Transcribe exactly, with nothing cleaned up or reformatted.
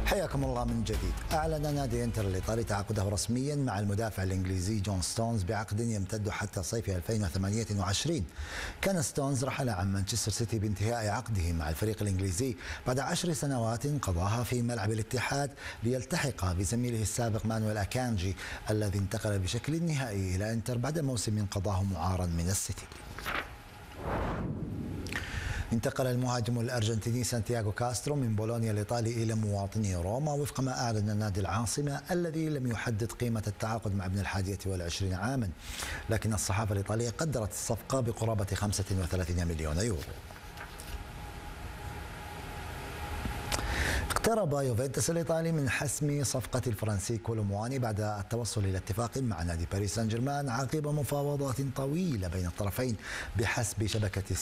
حياكم الله من جديد. أعلن نادي إنتر الإيطالي تعاقده رسميا مع المدافع الإنجليزي جون ستونز بعقد يمتد حتى صيف ألفين وثمانية وعشرين. كان ستونز رحل عن مانشستر سيتي بانتهاء عقده مع الفريق الإنجليزي بعد عشر سنوات قضاها في ملعب الاتحاد ليلتحق بزميله السابق مانويل أكانجي الذي انتقل بشكل نهائي إلى إنتر بعد موسم قضاه معارا من السيتي. انتقل المهاجم الأرجنتيني سانتياغو كاسترو من بولونيا الإيطالي إلى مواطني روما وفق ما أعلن نادي العاصمة الذي لم يحدد قيمة التعاقد مع ابن الحادية والعشرين عاما، لكن الصحافة الإيطالية قدرت الصفقة بقرابة خمسة وثلاثين مليون يورو. اقترب يوفنتوس الإيطالي من حسم صفقة الفرنسي كولومواني بعد التوصل إلى اتفاق مع نادي باريس سان جيرمان عقب مفاوضات طويلة بين الطرفين بحسب شبكة